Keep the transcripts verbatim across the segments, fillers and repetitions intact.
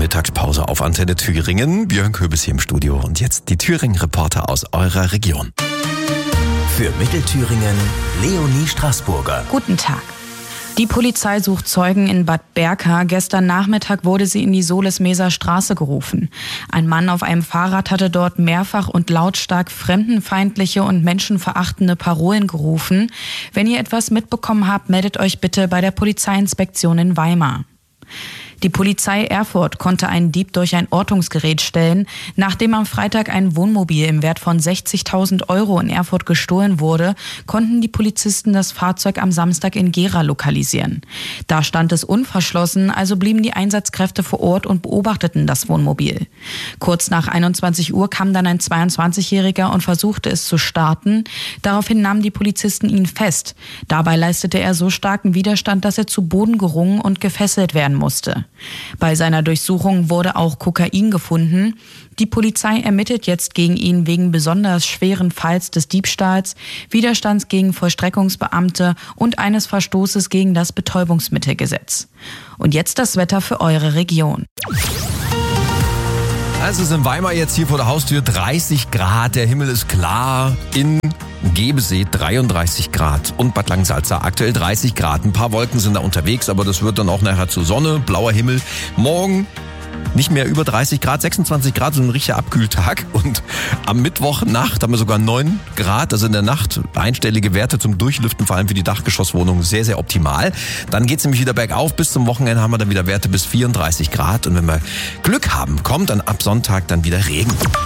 Mittagspause auf Antenne Thüringen. Björn Köbis hier im Studio und jetzt die Thüringen-Reporter aus eurer Region. Für Mittelthüringen Leonie Straßburger. Guten Tag. Die Polizei sucht Zeugen in Bad Berka. Gestern Nachmittag wurde sie in die Solesmeser Straße gerufen. Ein Mann auf einem Fahrrad hatte dort mehrfach und lautstark fremdenfeindliche und menschenverachtende Parolen gerufen. Wenn ihr etwas mitbekommen habt, meldet euch bitte bei der Polizeiinspektion in Weimar. Die Polizei Erfurt konnte einen Dieb durch ein Ortungsgerät stellen. Nachdem am Freitag ein Wohnmobil im Wert von sechzigtausend Euro in Erfurt gestohlen wurde, konnten die Polizisten das Fahrzeug am Samstag in Gera lokalisieren. Da stand es unverschlossen, also blieben die Einsatzkräfte vor Ort und beobachteten das Wohnmobil. Kurz nach einundzwanzig Uhr kam dann ein zweiundzwanzigjähriger und versuchte es zu starten. Daraufhin nahmen die Polizisten ihn fest. Dabei leistete er so starken Widerstand, dass er zu Boden gerungen und gefesselt werden musste. Bei seiner Durchsuchung wurde auch Kokain gefunden. Die Polizei ermittelt jetzt gegen ihn wegen besonders schweren Falls des Diebstahls, Widerstands gegen Vollstreckungsbeamte und eines Verstoßes gegen das Betäubungsmittelgesetz. Und jetzt das Wetter für eure Region. Also es ist in Weimar jetzt hier vor der Haustür dreißig Grad, der Himmel ist klar, in Gebesee dreiunddreißig Grad und Bad Langensalza aktuell dreißig Grad. Ein paar Wolken sind da unterwegs, aber das wird dann auch nachher zur Sonne, blauer Himmel. Morgen nicht mehr über dreißig Grad, sechsundzwanzig Grad, so ein richtiger Abkühltag. Und am Mittwochnacht haben wir sogar neun Grad, also in der Nacht einstellige Werte zum Durchlüften, vor allem für die Dachgeschosswohnungen, sehr, sehr optimal. Dann geht's nämlich wieder bergauf. Bis zum Wochenende haben wir dann wieder Werte bis vierunddreißig Grad. Und wenn wir Glück haben, kommt dann ab Sonntag dann wieder Regen.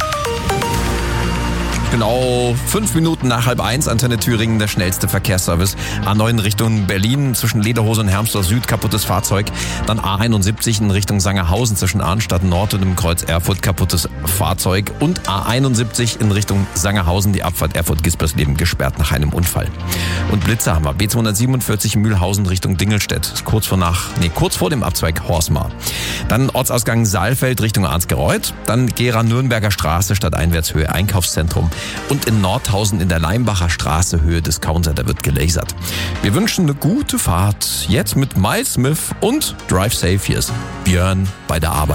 Genau, fünf Minuten nach halb eins, Antenne Thüringen, der schnellste Verkehrsservice. A neun Richtung Berlin, zwischen Lederhose und Hermsdorf Süd, kaputtes Fahrzeug. Dann A einundsiebzig in Richtung Sangerhausen, zwischen Arnstadt Nord und dem Kreuz Erfurt, kaputtes Fahrzeug. Und A einundsiebzig in Richtung Sangerhausen, die Abfahrt Erfurt-Gispersleben, gesperrt nach einem Unfall. Und Blitzer haben wir. B zweihundertsiebenundvierzig Mühlhausen Richtung Dingelstedt, kurz vor nach, nee, kurz vor dem Abzweig Horsmar. Dann Ortsausgang Saalfeld Richtung Arnsgereuth. Dann Gera-Nürnberger Straße, Stadteinwärtshöhe Einkaufszentrum. Und in Nordhausen in der Leimbacher Straße, Höhe Discounter, da wird gelasert. Wir wünschen eine gute Fahrt. Jetzt mit Miles Smith und Drive Safe. Hier ist Björn bei der Arbeit.